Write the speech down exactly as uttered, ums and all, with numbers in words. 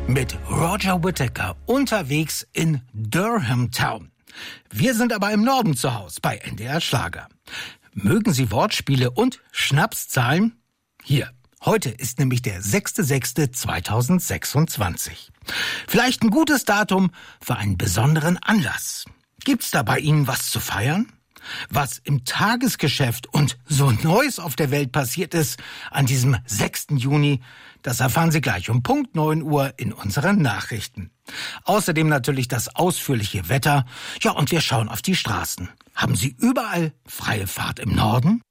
mit Roger Whittaker unterwegs in Durham Town. Wir sind aber im Norden zu Hause bei N D R Schlager. Mögen Sie Wortspiele und Schnapszahlen? Hier, heute ist nämlich der sechster sechster zweitausendsechsundzwanzig. Vielleicht ein gutes Datum für einen besonderen Anlass. Gibt's da bei Ihnen was zu feiern? Was im Tagesgeschäft und so Neues auf der Welt passiert ist an diesem sechster Juni, das erfahren Sie gleich um Punkt neun Uhr in unseren Nachrichten. Außerdem natürlich das ausführliche Wetter. Ja, und wir schauen auf die Straßen. Haben Sie überall freie Fahrt im Norden?